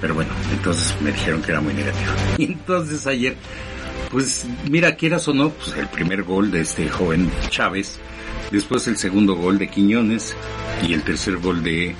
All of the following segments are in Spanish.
Pero bueno, entonces me dijeron que era muy negativo. Y entonces ayer, pues mira, quieras o no, pues el primer gol de este joven Chávez, después el segundo gol de Quiñones y el tercer gol de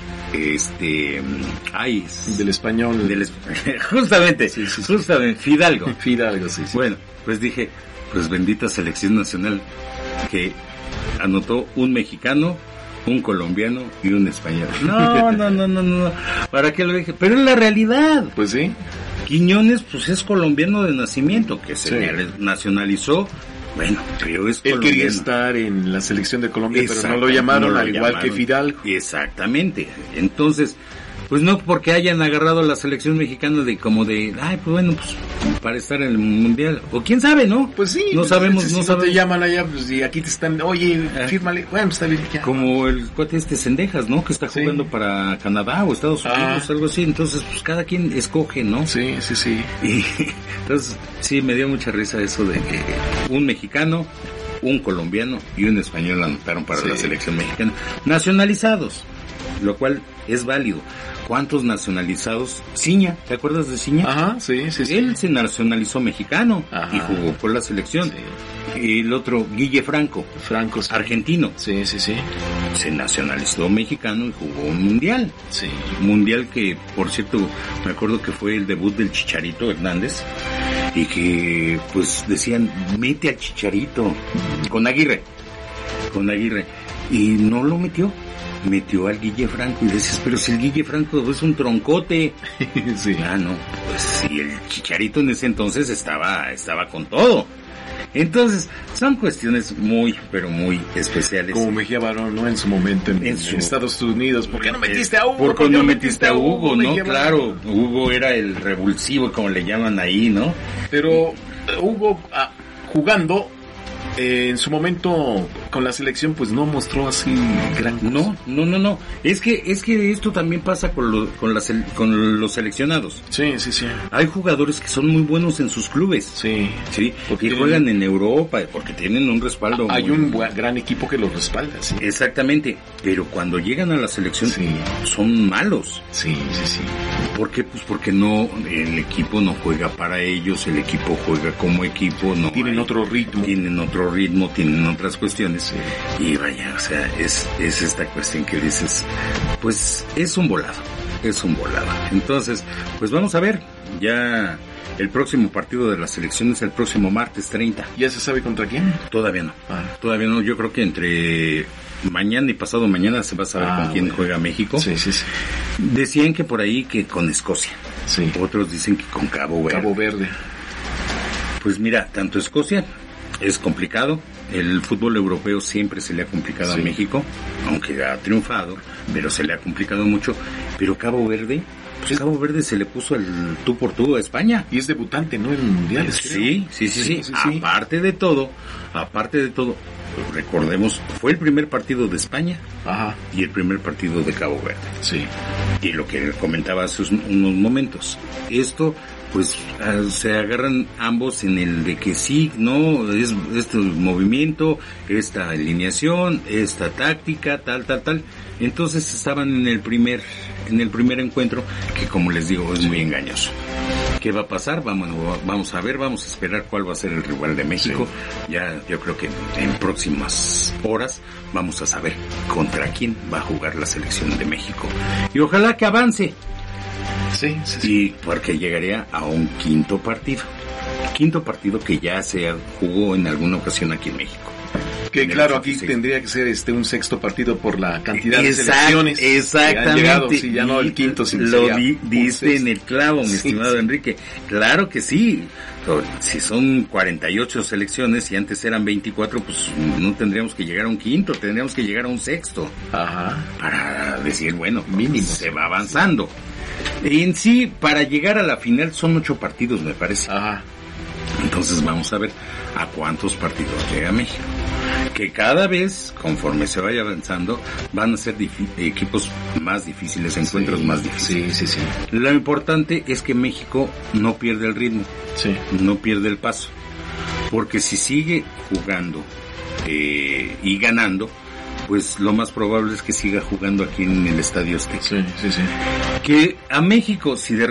del Español. Justamente, sí. Justamente, Fidalgo, sí. Bueno, pues dije, pues bendita selección nacional que anotó un mexicano, un colombiano y un español. No. ¿Para qué lo dije? Pero es la realidad. Pues sí. Quiñones, pues es colombiano de nacimiento, que se nacionalizó. Bueno, pero es colombiano. Él quería estar en la selección de Colombia, pero no lo llamaron, al igual que Fidalgo. Exactamente. Entonces, pues no porque hayan agarrado la selección mexicana pues bueno, pues para estar en el mundial, o quién sabe, ¿no? Pues sí, no sabemos. No te llaman allá, pues y aquí te están, oye, fírmale, bueno, está bien. Ya. Como el cuate Cendejas, ¿no? Que está jugando para Canadá o Estados Unidos, algo así, entonces pues cada quien escoge, ¿no? Sí. Y entonces sí, me dio mucha risa eso de que un mexicano, un colombiano y un español anotaron para la selección mexicana, nacionalizados, lo cual es válido. ¿Cuántos nacionalizados? Ciña, ¿te acuerdas de Ciña? Ajá, sí. Él se nacionalizó mexicano. Ajá. Y jugó por la selección. Sí. Y el otro, Guille Franco, sí. argentino. Sí. Se nacionalizó mexicano y jugó un mundial. Sí. Mundial que, por cierto, me acuerdo que fue el debut del Chicharito Hernández. Y que, pues, decían, mete al Chicharito. Con Aguirre. Y no lo metió al Guille Franco, y dices, pero si el Guille Franco es un troncote. Sí. No, pues si el Chicharito en ese entonces estaba con todo. Entonces, son cuestiones muy, pero muy especiales. Como Mejía Barón, ¿no? En su momento en Estados Unidos. ¿Por qué no metiste a Hugo? ¿Por qué no metiste a Hugo, no? Claro, Hugo era el revulsivo, como le llaman ahí, ¿no? Pero Hugo, jugando, en su momento con la selección, pues no mostró así gran cosa. No. Es que esto también pasa con los seleccionados. Sí. Hay jugadores que son muy buenos en sus clubes. Sí. Porque juegan en Europa, porque tienen un respaldo. Hay un gran equipo que los respalda. Sí. Exactamente. Pero cuando llegan a la selección, son malos. Sí. ¿Por qué? Pues porque el equipo no juega para ellos, el equipo juega como equipo, tienen otro ritmo, tienen otras cuestiones. Sí. Y vaya, o sea, es esta cuestión que dices, pues es un volado. Entonces, pues vamos a ver, ya el próximo partido de la selección es el próximo martes 30. ¿Ya se sabe contra quién? Todavía no, yo creo que entre mañana y pasado mañana se va a saber con quién juega México. Sí. Decían que por ahí que con Escocia. Sí. Otros dicen que con Cabo Verde. Pues mira, tanto Escocia es complicado. El fútbol europeo siempre se le ha complicado a México, aunque ha triunfado, pero se le ha complicado mucho. Pero Cabo Verde se le puso el tú por tú a España. Y es debutante, ¿no? En mundiales. Sí. Aparte de todo, recordemos, fue el primer partido de España. Ajá. Y el primer partido de Cabo Verde. Sí. Y lo que comentaba hace unos momentos, esto pues se agarran ambos en el de que sí, no, es este movimiento, esta alineación, esta táctica, tal. Entonces estaban en el primer encuentro, que como les digo, es muy engañoso. ¿Qué va a pasar? Vamos a ver, vamos a esperar cuál va a ser el rival de México. Sí. Ya yo creo que en próximas horas vamos a saber contra quién va a jugar la selección de México. Y ojalá que avance. Sí. Y porque llegaría a un quinto partido que ya se jugó en alguna ocasión aquí en México. Que claro, aquí tendría que ser un sexto partido por la cantidad de selecciones. Exactamente. Llegado, si ya no el quinto, si lo diste en el clavo, mi estimado Enrique. Claro que sí. Si son 48 selecciones y antes eran 24, pues no tendríamos que llegar a un quinto, tendríamos que llegar a un sexto. Ajá. Para decir, bueno, mínimo se va avanzando. En sí, para llegar a la final son 8 partidos, me parece. Ajá. Entonces vamos a ver a cuántos partidos llega México. Que cada vez, conforme se vaya avanzando, van a ser equipos más difíciles, encuentros más difíciles. Sí. Lo importante es que México no pierde el ritmo, no pierde el paso. Porque si sigue jugando y ganando, pues lo más probable es que siga jugando aquí en el Estadio Azteca. Sí. Que a México, si de